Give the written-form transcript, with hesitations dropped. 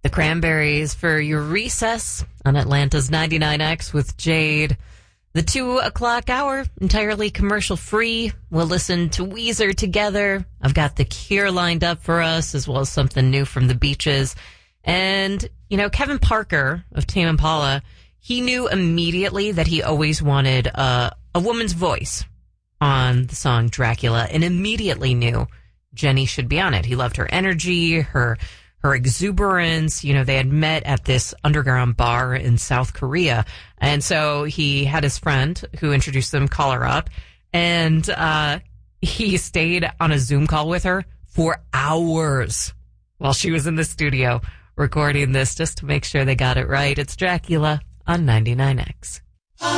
The Cranberries for your recess on Atlanta's 99X with Jade. The 2 o'clock hour, entirely commercial free. We'll listen to Weezer together. I've got The Cure lined up for us, as well as something new from the Beaches. And, Kevin Parker of Tame Impala, he knew immediately that he always wanted a woman's voice on the song Dracula, and immediately knew Jenny should be on it. He loved her energy, her exuberance. They had met at this underground bar in South Korea. And so he had his friend who introduced them call her up. And he stayed on a Zoom call with her for hours while she was in the studio recording this just to make sure they got it right. It's Dracula on 99X.